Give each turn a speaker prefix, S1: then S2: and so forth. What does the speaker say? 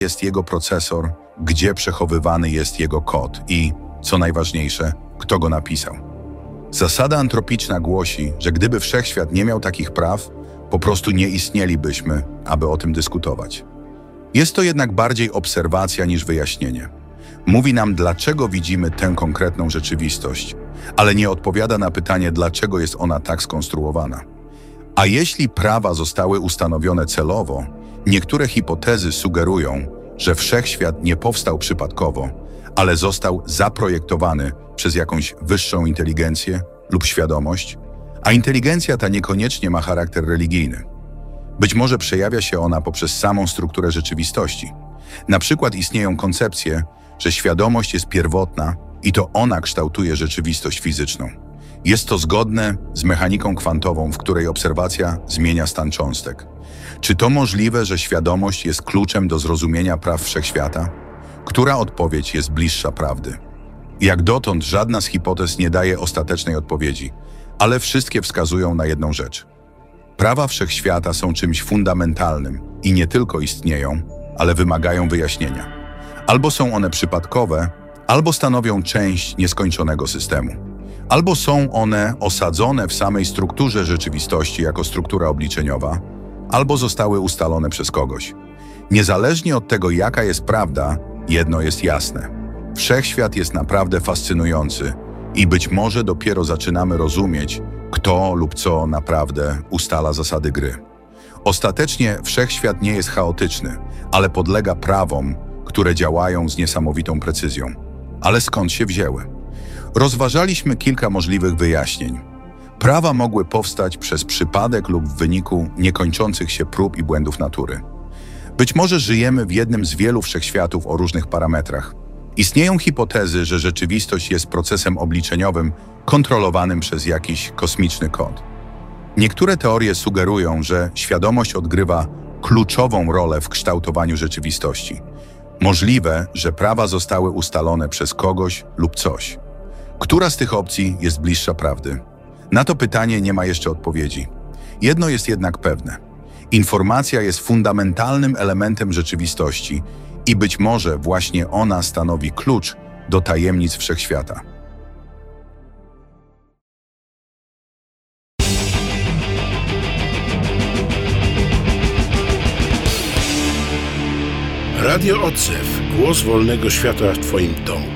S1: jest jego procesor, gdzie przechowywany jest jego kod i, co najważniejsze, kto go napisał. Zasada antropiczna głosi, że gdyby wszechświat nie miał takich praw, po prostu nie istnielibyśmy, aby o tym dyskutować. Jest to jednak bardziej obserwacja niż wyjaśnienie. Mówi nam, dlaczego widzimy tę konkretną rzeczywistość, ale nie odpowiada na pytanie, dlaczego jest ona tak skonstruowana. A jeśli prawa zostały ustanowione celowo, niektóre hipotezy sugerują, że wszechświat nie powstał przypadkowo, ale został zaprojektowany przez jakąś wyższą inteligencję lub świadomość, a inteligencja ta niekoniecznie ma charakter religijny. Być może przejawia się ona poprzez samą strukturę rzeczywistości. Na przykład istnieją koncepcje, że świadomość jest pierwotna i to ona kształtuje rzeczywistość fizyczną. Jest to zgodne z mechaniką kwantową, w której obserwacja zmienia stan cząstek. Czy to możliwe, że świadomość jest kluczem do zrozumienia praw wszechświata? Która odpowiedź jest bliższa prawdy? Jak dotąd żadna z hipotez nie daje ostatecznej odpowiedzi, ale wszystkie wskazują na jedną rzecz. Prawa wszechświata są czymś fundamentalnym i nie tylko istnieją, ale wymagają wyjaśnienia. Albo są one przypadkowe, albo stanowią część nieskończonego systemu. Albo są one osadzone w samej strukturze rzeczywistości jako struktura obliczeniowa, albo zostały ustalone przez kogoś. Niezależnie od tego, jaka jest prawda, jedno jest jasne. Wszechświat jest naprawdę fascynujący i być może dopiero zaczynamy rozumieć, kto lub co naprawdę ustala zasady gry. Ostatecznie wszechświat nie jest chaotyczny, ale podlega prawom, które działają z niesamowitą precyzją. Ale skąd się wzięły? Rozważaliśmy kilka możliwych wyjaśnień. Prawa mogły powstać przez przypadek lub w wyniku niekończących się prób i błędów natury. Być może żyjemy w jednym z wielu wszechświatów o różnych parametrach. Istnieją hipotezy, że rzeczywistość jest procesem obliczeniowym kontrolowanym przez jakiś kosmiczny kod. Niektóre teorie sugerują, że świadomość odgrywa kluczową rolę w kształtowaniu rzeczywistości. Możliwe, że prawa zostały ustalone przez kogoś lub coś. Która z tych opcji jest bliższa prawdy? Na to pytanie nie ma jeszcze odpowiedzi. Jedno jest jednak pewne. Informacja jest fundamentalnym elementem rzeczywistości i być może właśnie ona stanowi klucz do tajemnic wszechświata.
S2: Radio Odzew. Głos wolnego świata w Twoim domu.